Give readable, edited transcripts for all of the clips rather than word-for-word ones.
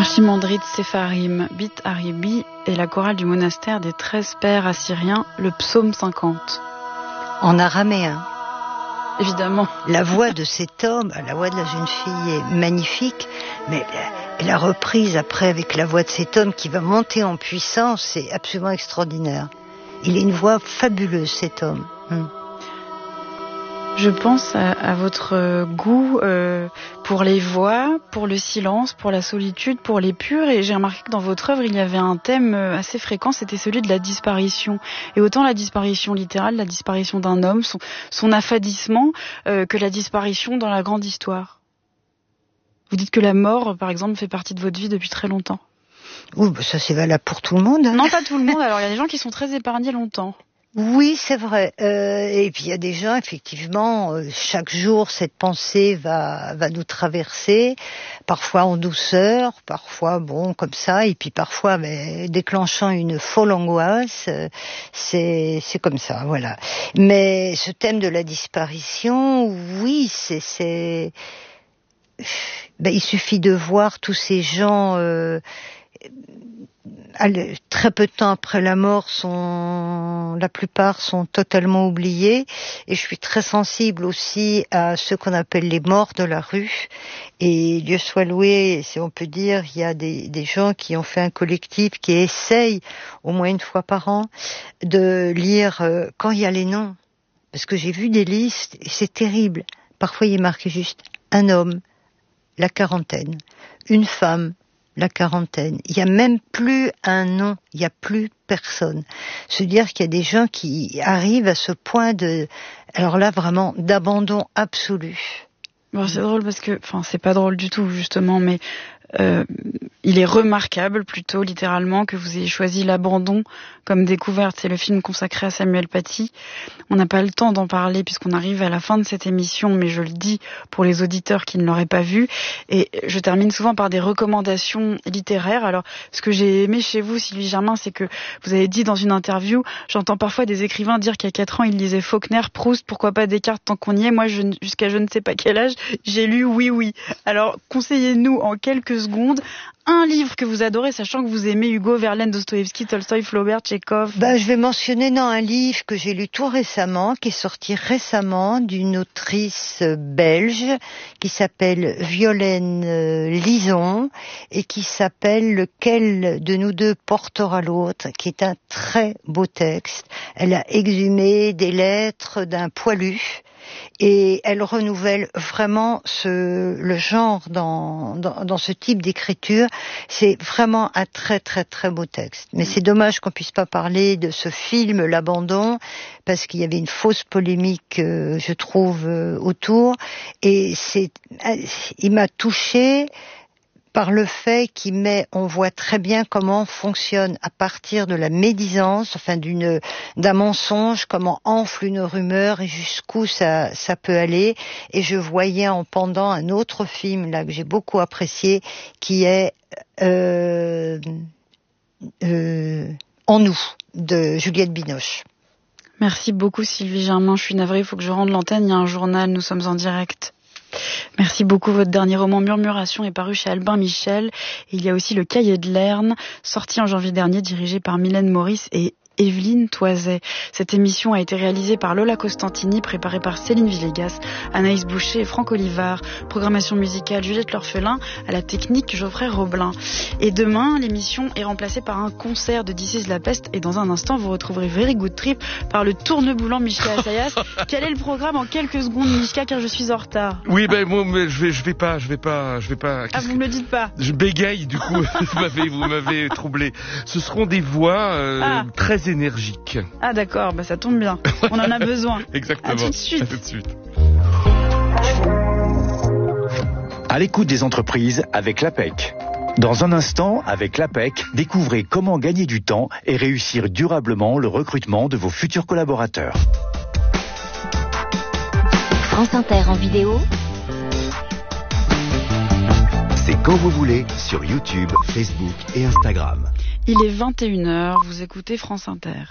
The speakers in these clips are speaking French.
Archimandrite Sépharim, Bit Aribi et la chorale du monastère des 13 pères assyriens, le psaume 50. En araméen. Évidemment. La voix de cet homme, la voix de la jeune fille est magnifique, mais la reprise après avec la voix de cet homme qui va monter en puissance, c'est absolument extraordinaire. Il a une voix fabuleuse, cet homme. Je pense à votre goût pour les voix, pour le silence, pour la solitude, pour les purs, et j'ai remarqué que dans votre œuvre, il y avait un thème assez fréquent, c'était celui de la disparition. Et autant la disparition littérale, la disparition d'un homme, son affadissement, que la disparition dans la grande histoire. Vous dites que la mort, par exemple, fait partie de votre vie depuis très longtemps. Oui, ça c'est valable pour tout le monde. Non, pas tout le monde, alors il y a des gens qui sont très épargnés longtemps. Oui, c'est vrai. Et puis il y a des gens, effectivement, chaque jour, cette pensée va nous traverser, parfois en douceur, parfois, comme ça, et puis parfois, déclenchant une folle angoisse. C'est comme ça, voilà. Mais ce thème de la disparition, oui, il suffit de voir tous ces gens... très peu de temps après la mort, la plupart sont totalement oubliés, et je suis très sensible aussi à ceux qu'on appelle les morts de la rue. Et Dieu soit loué, si on peut dire, il y a des gens qui ont fait un collectif qui essaye au moins une fois par an de lire quand il y a les noms, parce que j'ai vu des listes et c'est terrible. Parfois il est marqué juste un homme, la quarantaine, une femme, la quarantaine. Il n'y a même plus un nom, il n'y a plus personne. Se dire qu'il y a des gens qui arrivent à ce point alors là vraiment, d'abandon absolu. Bon, c'est drôle parce que, c'est pas drôle du tout justement, mais il est remarquable plutôt littéralement que vous ayez choisi l'abandon comme découverte. C'est le film consacré à Samuel Paty. On n'a pas le temps d'en parler puisqu'on arrive à la fin de cette émission, mais je le dis pour les auditeurs qui ne l'auraient pas vu. Et je termine souvent par des recommandations littéraires. Alors, ce que j'ai aimé chez vous, Sylvie Germain, c'est que vous avez dit dans une interview, j'entends parfois des écrivains dire qu'il y a 4 ans, ils lisaient Faulkner, Proust, pourquoi pas Descartes tant qu'on y est. Moi, jusqu'à je ne sais pas quel âge, j'ai lu Oui. Alors, conseillez-nous en quelques secondes un livre que vous adorez, sachant que vous aimez Hugo, Verlaine, Dostoïevski, Tolstoï, Flaubert, Tchekhov. Je vais mentionner un livre que j'ai lu tout récemment, qui est sorti récemment, d'une autrice belge qui s'appelle Violaine Lison et qui s'appelle Lequel de nous deux portera l'autre, qui est un très beau texte. Elle a exhumé des lettres d'un poilu et elle renouvelle vraiment le genre dans ce type d'écriture. C'est vraiment un très très très beau texte. Mais c'est dommage qu'on puisse pas parler de ce film L'Abandon, parce qu'il y avait une fausse polémique, je trouve, autour. Et il m'a touchée par le fait on voit très bien comment fonctionne à partir de la médisance, d'un mensonge, comment enfle une rumeur et jusqu'où ça peut aller. Et je voyais en pendant un autre film là que j'ai beaucoup apprécié, qui est En nous, de Juliette Binoche. Merci beaucoup Sylvie Germain, je suis navrée, il faut que je rende l'antenne, il y a un journal, nous sommes en direct. Merci beaucoup. Votre dernier roman Murmuration est paru chez Albin Michel. Et il y a aussi Le Cahier de Lerne, sorti en janvier dernier, dirigé par Mylène Maurice et Evelyne Toiset. Cette émission a été réalisée par Lola Costantini, préparée par Céline Villegas, Anaïs Boucher et Franck Olivard. Programmation musicale Juliette L'Orphelin, à la technique Geoffrey Roblin. Et demain, l'émission est remplacée par un concert de This Is La Peste. Et dans un instant, vous retrouverez Very Good Trip par le tourneboulant Mishka Assayas. Quel est le programme en quelques secondes, Mishka, car je suis en retard? Oui, moi, je vais pas. Ah, vous me le dites pas? Je bégaye, du coup, vous m'avez troublé. Ce seront des voix très énergiques. Ah d'accord, ça tombe bien. On en a besoin. Exactement. À tout de suite. À tout de suite. À l'écoute des entreprises avec l'APEC. Dans un instant, avec l'APEC, découvrez comment gagner du temps et réussir durablement le recrutement de vos futurs collaborateurs. France Inter en vidéo. C'est quand vous voulez sur YouTube, Facebook et Instagram. Il est 21h, vous écoutez France Inter.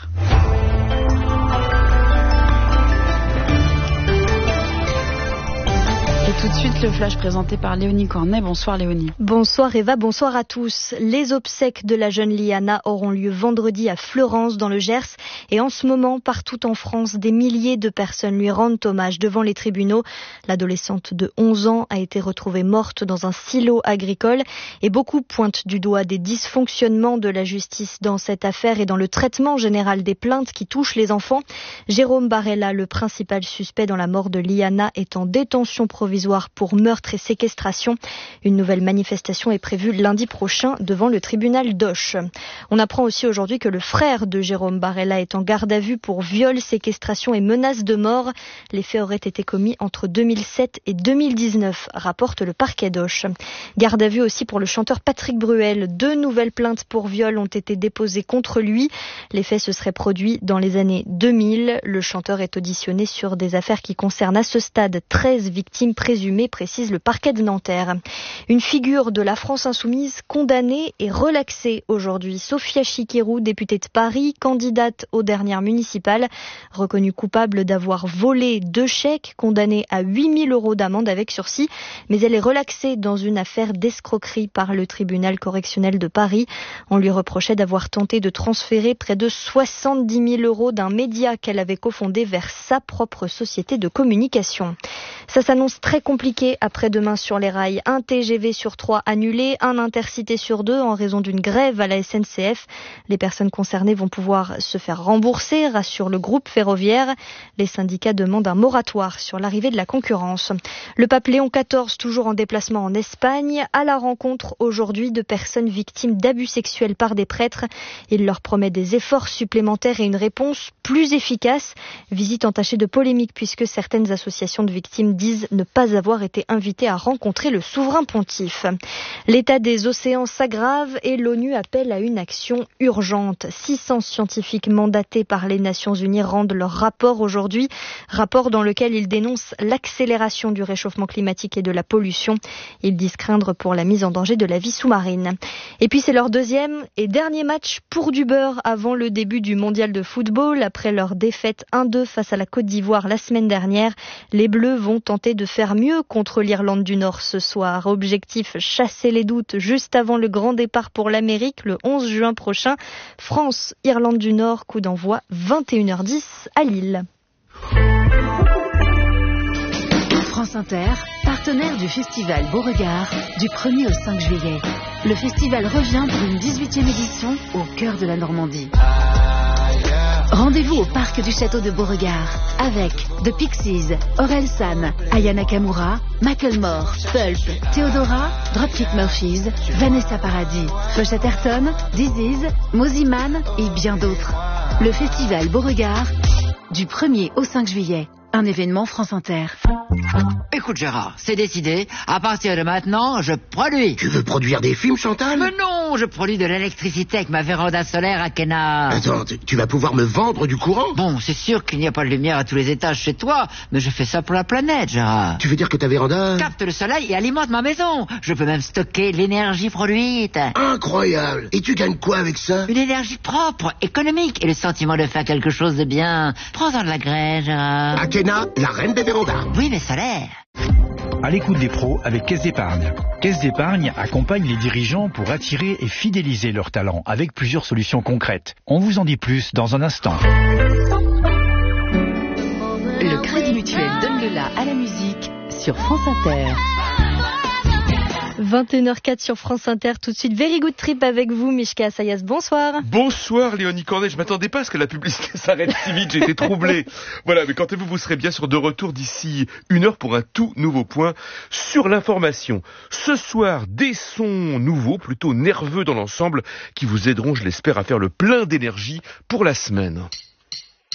Et tout de suite, le flash présenté par Léonie Cornet. Bonsoir Léonie. Bonsoir Eva, bonsoir à tous. Les obsèques de la jeune Liana auront lieu vendredi à Fleurance dans le Gers. Et en ce moment, partout en France, des milliers de personnes lui rendent hommage devant les tribunaux. L'adolescente de 11 ans a été retrouvée morte dans un silo agricole. Et beaucoup pointent du doigt des dysfonctionnements de la justice dans cette affaire et dans le traitement général des plaintes qui touchent les enfants. Jérôme Barella, le principal suspect dans la mort de Liana, est en détention provisoire pour meurtre et séquestration. Une nouvelle manifestation est prévue lundi prochain devant le tribunal d'Auch. On apprend aussi aujourd'hui que le frère de Jérôme Barella est en garde à vue pour viol, séquestration et menace de mort. Les faits auraient été commis entre 2007 et 2019, rapporte le parquet d'Auch. Garde à vue aussi pour le chanteur Patrick Bruel. 2 nouvelles plaintes pour viol ont été déposées contre lui. Les faits se seraient produits dans les années 2000. Le chanteur est auditionné sur des affaires qui concernent à ce stade 13 victimes présumées, précise le parquet de Nanterre. Une figure de la France insoumise condamnée et relaxée aujourd'hui. Sophia Chikirou, députée de Paris, candidate aux dernières municipales, reconnue coupable d'avoir volé 2 chèques, condamnée à 8 000 € d'amende avec sursis, mais elle est relaxée dans une affaire d'escroquerie par le tribunal correctionnel de Paris. On lui reprochait d'avoir tenté de transférer près de 70 000 € d'un média qu'elle avait cofondé vers sa propre société de communication. Ça s'annonce très compliqué après-demain sur les rails. 1 TGV sur 3 annulé, 1 Intercité sur 2 en raison d'une grève à la SNCF. Les personnes concernées vont pouvoir se faire rembourser, rassure le groupe ferroviaire. Les syndicats demandent un moratoire sur l'arrivée de la concurrence. Le pape Léon XIV, toujours en déplacement en Espagne, à la rencontre aujourd'hui de personnes victimes d'abus sexuels par des prêtres. Il leur promet des efforts supplémentaires et une réponse plus efficace. Visite entachée de polémique puisque certaines associations de victimes disent ne pas avoir été invitées à rencontrer le souverain pontife. L'état des océans s'aggrave et l'ONU appelle à une action urgente. 600 scientifiques mandatés par les Nations Unies rendent leur rapport aujourd'hui. Rapport dans lequel ils dénoncent l'accélération du réchauffement climatique et de la pollution. Ils disent craindre pour la mise en danger de la vie sous-marine. Et puis c'est leur deuxième et dernier match pour du beurre avant le début du mondial de football. Après leur défaite 1-2 face à la Côte d'Ivoire la semaine dernière, les Bleus vont tenter de faire mieux contre l'Irlande du Nord ce soir. Objectif, chasser les doutes juste avant le grand départ pour l'Amérique le 11 juin prochain. France, Irlande du Nord, coup d'envoi 21h10 à Lille. France Inter, partenaire du festival Beauregard du 1er au 5 juillet. Le festival revient pour une 18e édition au cœur de la Normandie. Rendez-vous au parc du château de Beauregard avec The Pixies, Orelsan, Aya Nakamura, Macklemore, Pulp, Theodora, Dropkick Murphys, Vanessa Paradis, Josh Atherton, Disease, Moziman et bien d'autres. Le festival Beauregard du 1er au 5 juillet. Un événement France Inter. Écoute Gérard, c'est décidé. À partir de maintenant, je produis. Tu veux produire des films, Chantal? Mais non, je produis de l'électricité avec ma véranda solaire à Kena. Attends, tu vas pouvoir me vendre du courant? Bon, c'est sûr qu'il n'y a pas de lumière à tous les étages chez toi, mais je fais ça pour la planète, Gérard. Tu veux dire que ta véranda capte le soleil et alimente ma maison. Je peux même stocker l'énergie produite. Incroyable. Et tu gagnes quoi avec ça? Une énergie propre, économique et le sentiment de faire quelque chose de bien. Prends-en de la graine, Gérard. À Kena, la reine des vérandas. Oui, mais solaire. À l'écoute des pros avec Caisse d'Épargne. Caisse d'Épargne accompagne les dirigeants pour attirer et fidéliser leurs talents avec plusieurs solutions concrètes. On vous en dit plus dans un instant. Le Crédit Mutuel donne le la à la musique sur France Inter. 21h04 sur France Inter, tout de suite Very Good Trip avec vous, Mishka Assayas, bonsoir. Bonsoir Léonie Cornet, je m'attendais pas à ce que la publicité s'arrête si vite, j'étais troublé. Voilà, mais quant à vous, vous serez bien sûr de retour d'ici 1 heure pour un tout nouveau point sur l'information. Ce soir, des sons nouveaux, plutôt nerveux dans l'ensemble, qui vous aideront, je l'espère, à faire le plein d'énergie pour la semaine.